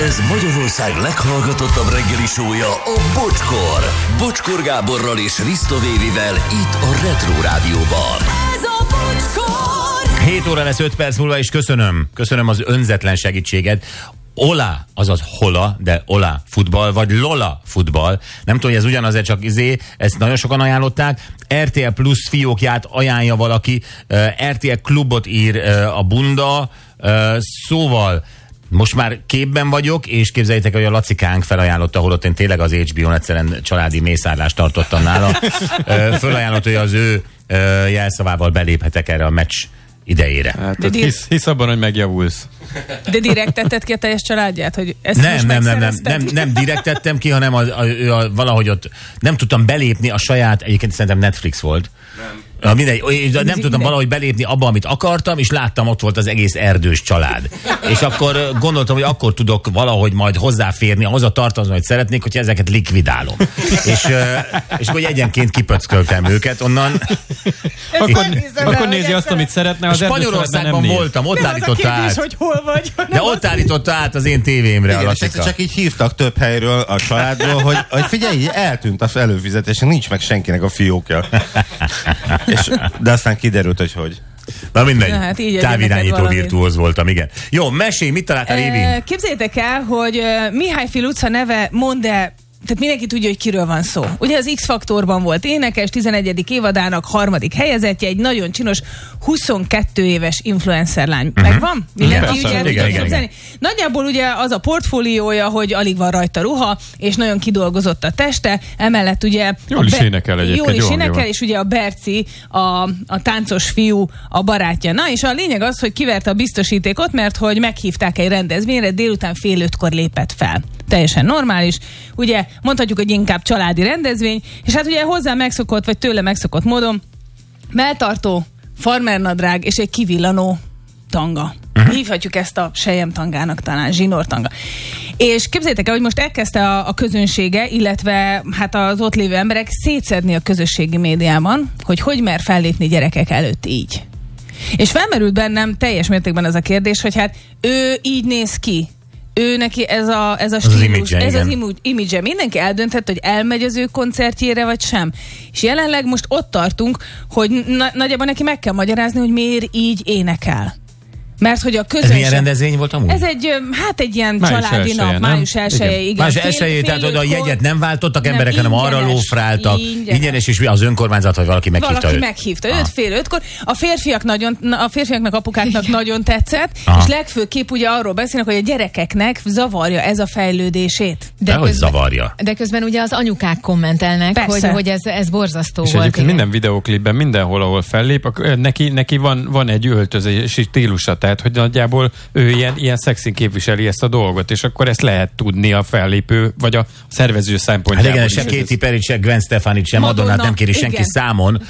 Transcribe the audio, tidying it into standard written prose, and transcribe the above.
Ez Magyarország leghallgatottabb reggeli show-ja, a Bocskor. Bocskor Gáborral és Risto Vévivel itt a Retro Rádióban. Ez a Bocskor! 7 óra lesz 5 perc múlva, és köszönöm az önzetlen segítséget. Ola, azaz Hola, de Ola futball, vagy Lola futball. Nem tudom, hogy ez ugyanaz, csak ezt nagyon sokan ajánlották. RTL Plus fiókját ajánlja valaki, RTL Klubot ír a Bunda, szóval most már képben vagyok, és képzeljétek, hogy a Lacikánk felajánlotta, holott én tényleg az HBO-n egyszerűen családi mészárlást tartottam nála. Felajánlott, hogy az ő jelszavával beléphetek erre a meccs idejére. Hát, hisz abban, hogy megjavulsz. De direkt tetted ki a teljes családját? Hogy ezt nem direkt tettem ki, hanem valahogy ott nem tudtam belépni a saját, egyébként szerintem Netflix volt. Nem tudtam valahogy belépni abba, amit akartam, és láttam, ott volt az egész erdős család. És akkor gondoltam, hogy akkor tudok valahogy majd hozzáférni ahhoz a tartalomhoz, hogy szeretnék, hogyha ezeket likvidálom. És akkor egyenként kipöcköltem őket onnan. Akkor nézi azt, amit szeretne, az Spanyolországban voltam, ott állította át. Hogy hol vagy. De ott állította át az én tévémre. Igen, a Lacika. És csak így hívtak több helyről a családról, hogy figyelj, eltűnt az előfizetés, nincs meg senkinek a fiókja. De aztán kiderült, hogy. Na mindegy, hát távirányító virtuóz voltam, igen. Jó, mesélj, mit találtál, Évi? Képzeljétek el, hogy Mihály Fil utca neve tehát mindenki tudja, hogy kiről van szó. Ugye az X-faktorban volt énekes, 11. évadának 3. helyezettje, egy nagyon csinos 22 éves influencer lány. Megvan? Mindenki igen. Nagyjából ugye az a portfóliója, hogy alig van rajta ruha, és nagyon kidolgozott a teste, emellett ugye jól is énekel egyébként. Jól is énekel, és ugye a Berci, a táncos fiú, a barátja. Na, és a lényeg az, hogy kiverte a biztosítékot, mert hogy meghívták egy rendezvényre, délután 4:30 lépett fel. Teljesen normális. Ugye mondhatjuk, hogy inkább családi rendezvény, és hát ugye hozzá megszokott, vagy tőle megszokott módon melltartó, farmernadrág és egy kivillanó tanga. Hívhatjuk ezt a selyemtangának talán, zsinórtanga. És képzeljétek el, hogy most elkezdte a közönsége, illetve hát az ott lévő emberek szétszedni a közösségi médiában, hogy mer fellépni gyerekek előtt így. És felmerült bennem teljes mértékben az a kérdés, hogy hát ő így néz ki. Ő neki ez a stílus, ez az image-e. Mindenki eldönthet, hogy elmegy az ő koncertjére, vagy sem. És jelenleg most ott tartunk, hogy nagyjából neki meg kell magyarázni, hogy miért így énekel. Mert hogy a közönség... Ez milyen rendezvény volt amúgy? Ez egy ilyen családi nap, május 1-je, igen. Május 1-je, tehát oda a jegyet nem váltottak emberek, hanem arra lófráltak. Ingyenes, és az önkormányzat, vagy valaki meghívta őt. Valaki meghívta őt 4:30-kor. A férfiaknak, apukáknak nagyon tetszett, és legfőképp ugye arról beszélnek, hogy a gyerekeknek zavarja ez a fejlődését. Dehogy zavarja. De közben ugye az anyukák kommentelnek, hogy ez borzasztó és volt. Egyébként minden videóklipben, mindenhol, ahol fellép, neki van egy öltözési stílusa. Tehát, hogy nagyjából ő ilyen szexin képviseli ezt a dolgot, és akkor ezt lehet tudni a fellépő, vagy a szervező szempontjából. Hát igen, se Katy Perry, se Gwen Stefani, se Madonnát nem kéri senki számon,